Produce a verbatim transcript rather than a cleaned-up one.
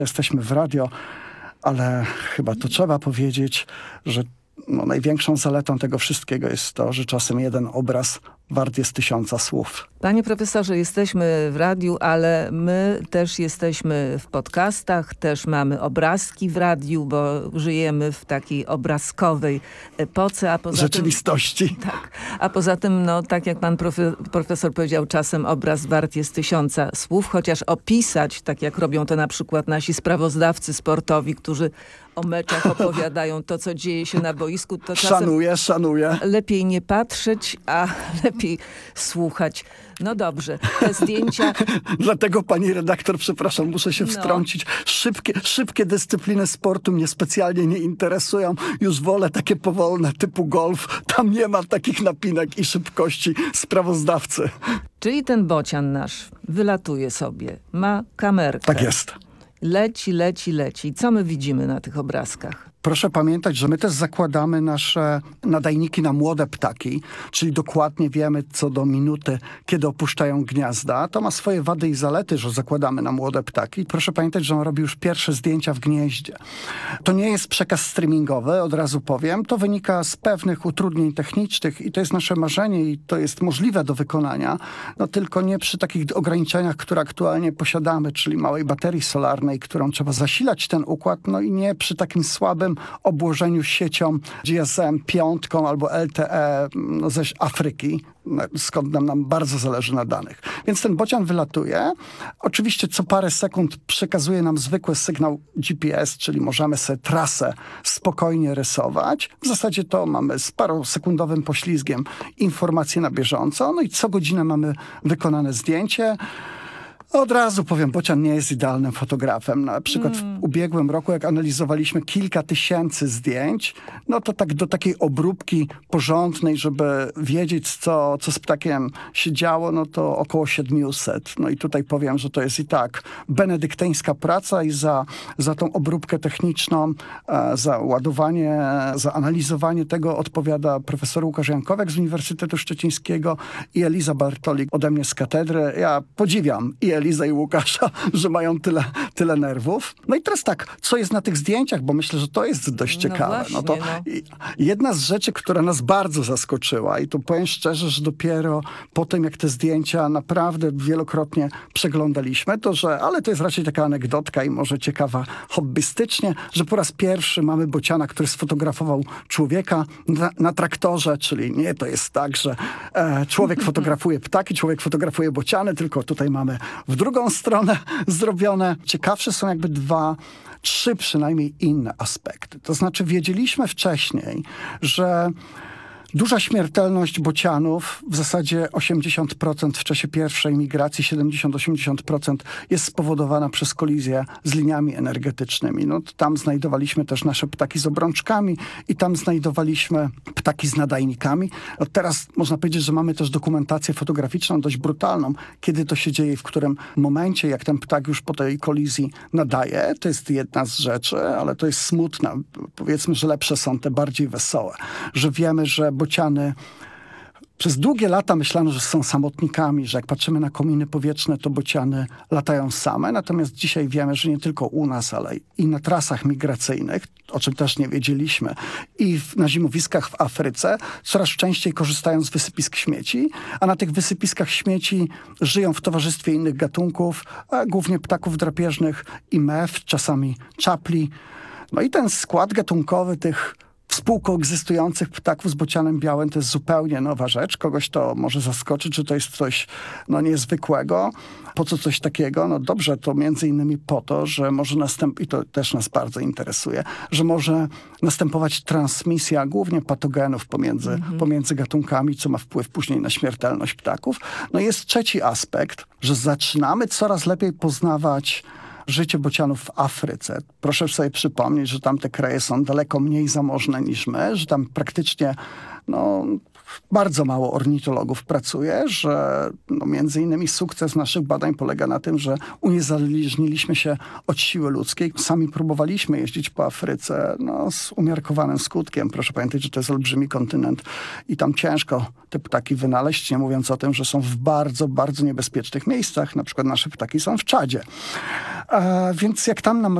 Jesteśmy w radio, ale chyba to trzeba powiedzieć, że no, największą zaletą tego wszystkiego jest to, że czasem jeden obraz wart jest tysiąca słów. Panie profesorze, jesteśmy w radiu, ale my też jesteśmy w podcastach, też mamy obrazki w radiu, bo żyjemy w takiej obrazkowej epoce. A poza rzeczywistości. Tym, tak, a poza tym, no tak jak pan profe, profesor powiedział, czasem obraz wart jest tysiąca słów, chociaż opisać, tak jak robią to na przykład nasi sprawozdawcy sportowi, którzy o meczach opowiadają to, co dzieje się na boisku, to czasem szanuję, szanuję. lepiej nie patrzeć, a lepiej słuchać. No dobrze, te zdjęcia... Dlatego pani redaktor, przepraszam, muszę się No. wtrącić. Szybkie, szybkie dyscypliny sportu mnie specjalnie nie interesują. Już wolę takie powolne typu golf. Tam nie ma takich napinek i szybkości sprawozdawcy. Czyli ten bocian nasz wylatuje sobie, ma kamerkę. Tak jest. Leci, leci, leci. Co my widzimy na tych obrazkach? Proszę pamiętać, że my też zakładamy nasze nadajniki na młode ptaki, czyli dokładnie wiemy co do minuty, kiedy opuszczają gniazda. To ma swoje wady i zalety, że zakładamy na młode ptaki. Proszę pamiętać, że on robi już pierwsze zdjęcia w gnieździe. To nie jest przekaz streamingowy, od razu powiem. To wynika z pewnych utrudnień technicznych i to jest nasze marzenie i to jest możliwe do wykonania, no tylko nie przy takich ograniczeniach, które aktualnie posiadamy, czyli małej baterii solarnej, którą trzeba zasilać ten układ, no i nie przy takim słabym obłożeniu siecią G S M piątką albo L T E no, ze Afryki, skąd nam, nam bardzo zależy na danych. Więc ten bocian wylatuje. Oczywiście co parę sekund przekazuje nam zwykły sygnał G P S, czyli możemy sobie trasę spokojnie rysować. W zasadzie to mamy z parosekundowym poślizgiem informacje na bieżąco. No i co godzinę mamy wykonane zdjęcie. Od razu powiem, bocian nie jest idealnym fotografem. Na przykład Mm. w ubiegłym roku, jak analizowaliśmy kilka tysięcy zdjęć, no to tak do takiej obróbki porządnej, żeby wiedzieć, co, co z ptakiem się działo, no to około siedemset. No i tutaj powiem, że to jest i tak benedyktyńska praca i za, za tą obróbkę techniczną, e, za ładowanie, za analizowanie tego odpowiada profesor Łukasz Jankowek z Uniwersytetu Szczecińskiego i Eliza Bartolik ode mnie z katedry. Ja podziwiam i Eliza i Łukasza, że mają tyle, tyle nerwów. No i teraz tak, co jest na tych zdjęciach, bo myślę, że to jest dość No ciekawe. właśnie, no to no. jedna z rzeczy, która nas bardzo zaskoczyła i tu powiem szczerze, że dopiero po tym, jak te zdjęcia naprawdę wielokrotnie przeglądaliśmy, to że, ale to jest raczej taka anegdotka i może ciekawa hobbystycznie, że po raz pierwszy mamy bociana, który sfotografował człowieka na, na traktorze, czyli nie to jest tak, że e, człowiek fotografuje ptaki, człowiek fotografuje bociany, tylko tutaj mamy w drugą stronę zrobione. Ciekawsze są jakby dwa, trzy przynajmniej inne aspekty. To znaczy wiedzieliśmy wcześniej, że duża śmiertelność bocianów, w zasadzie osiemdziesiąt procent w czasie pierwszej migracji, siedemdziesiąt do osiemdziesięciu procent jest spowodowana przez kolizję z liniami energetycznymi. No, tam znajdowaliśmy też nasze ptaki z obrączkami i tam znajdowaliśmy ptaki z nadajnikami. No, teraz można powiedzieć, że mamy też dokumentację fotograficzną dość brutalną, kiedy to się dzieje, w którym momencie, jak ten ptak już po tej kolizji nadaje. To jest jedna z rzeczy, ale to jest smutna. Powiedzmy, że lepsze są te bardziej wesołe. Że wiemy, że bociany przez długie lata myślano, że są samotnikami, że jak patrzymy na kominy powietrzne, to bociany latają same. Natomiast dzisiaj wiemy, że nie tylko u nas, ale i na trasach migracyjnych, o czym też nie wiedzieliśmy, i w, na zimowiskach w Afryce coraz częściej korzystają z wysypisk śmieci, a na tych wysypiskach śmieci żyją w towarzystwie innych gatunków, a głównie ptaków drapieżnych i mew, czasami czapli. No i ten skład gatunkowy tych współkoegzystujących ptaków z bocianem białym to jest zupełnie nowa rzecz. Kogoś to może zaskoczyć, że to jest coś no, niezwykłego. Po co coś takiego? No dobrze, to między innymi po to, że może następować, i to też nas bardzo interesuje, że może następować transmisja głównie patogenów pomiędzy, mhm. pomiędzy gatunkami, co ma wpływ później na śmiertelność ptaków. No jest trzeci aspekt, że zaczynamy coraz lepiej poznawać życie bocianów w Afryce. Proszę sobie przypomnieć, że tam te kraje są daleko mniej zamożne niż my, że tam praktycznie no, bardzo mało ornitologów pracuje, że no między innymi sukces naszych badań polega na tym, że uniezależniliśmy się od siły ludzkiej. Sami próbowaliśmy jeździć po Afryce no, z umiarkowanym skutkiem. Proszę pamiętać, że to jest olbrzymi kontynent i tam ciężko te ptaki wynaleźć, nie mówiąc o tym, że są w bardzo, bardzo niebezpiecznych miejscach. Na przykład nasze ptaki są w Czadzie. A więc jak tam nam